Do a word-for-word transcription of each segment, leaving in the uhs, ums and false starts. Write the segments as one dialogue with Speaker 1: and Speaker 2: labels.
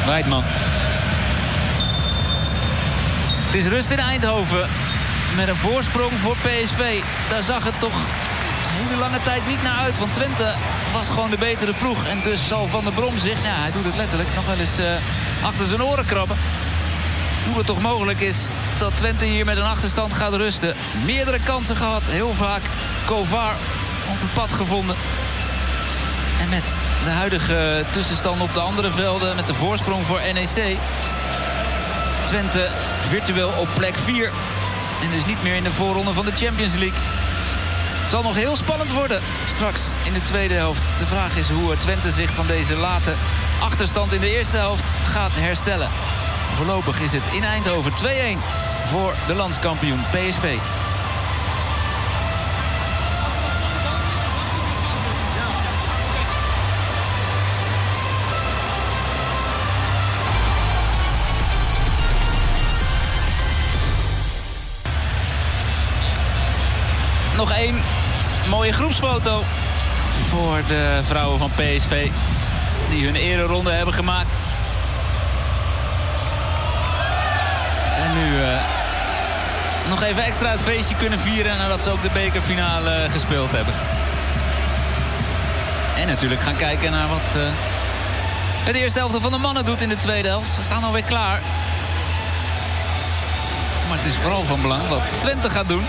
Speaker 1: Weidman. Het is rust in Eindhoven. Met een voorsprong voor P S V. Daar zag het toch hele lange tijd niet naar uit. Want Twente was gewoon de betere ploeg. En dus zal Van der Brom zich, ja, hij doet het letterlijk, nog wel eens uh, achter zijn oren krabben. Hoe het toch mogelijk is dat Twente hier met een achterstand gaat rusten. Meerdere kansen gehad, heel vaak Kovar op het pad gevonden. En met de huidige tussenstand op de andere velden, met de voorsprong voor N E C. Twente virtueel op plek vier. En dus niet meer in de voorronde van de Champions League. Het zal nog heel spannend worden straks in de tweede helft. De vraag is hoe Twente zich van deze late achterstand in de eerste helft gaat herstellen. Voorlopig is het in Eindhoven twee-een voor de landskampioen P S V. Nog één mooie groepsfoto voor de vrouwen van P S V die hun ereronde hebben gemaakt. En nu uh, nog even extra het feestje kunnen vieren nadat ze ook de bekerfinale gespeeld hebben. En natuurlijk gaan kijken naar wat uh, het eerste helft van de mannen doet in de tweede helft. Ze staan alweer klaar. Maar het is vooral van belang wat Twente gaat doen.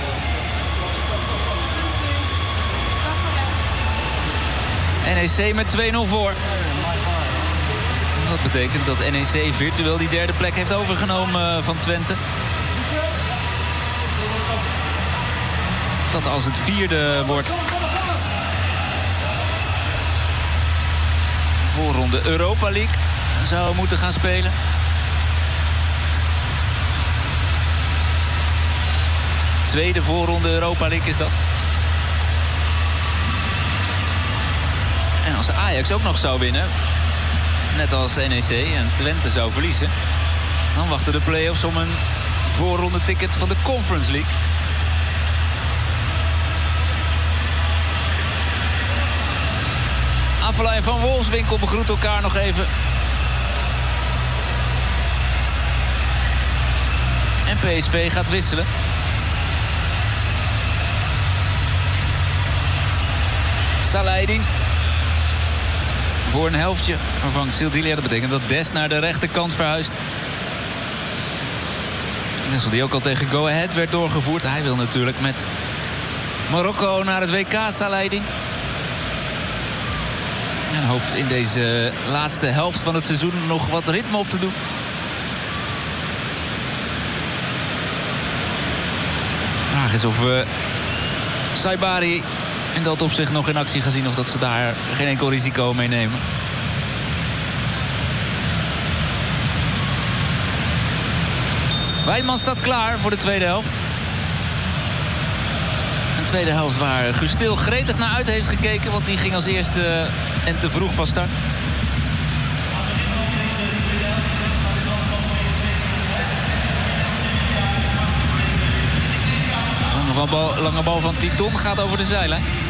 Speaker 1: N E C met twee nul voor. Dat betekent dat N E C virtueel die derde plek heeft overgenomen van Twente. Dat als het vierde wordt, voorronde Europa League zou moeten gaan spelen. Tweede voorronde Europa League is dat. En als Ajax ook nog zou winnen, net als N E C, en Twente zou verliezen, dan wachten de play-offs om een voorronde ticket van de Conference League. Affelay en Van Wolfswinkel begroeten elkaar nog even. En P S V gaat wisselen. Salahedin voor een helftje vervangt Sildilia. Dat betekent dat Dest naar de rechterkant verhuist. Wissel die ook al tegen Go Ahead werd doorgevoerd. Hij wil natuurlijk met Marokko naar het W K, Salahedin. En hoopt in deze laatste helft van het seizoen nog wat ritme op te doen. De vraag is of we Saibari in dat opzicht nog in actie gaan zien, of dat ze daar geen enkel risico mee nemen. Weidman staat klaar voor de tweede helft. Een tweede helft waar Guus Til gretig naar uit heeft gekeken, want die ging als eerste en te vroeg van start. Lange bal, lange bal van Titon gaat over de zijlijn.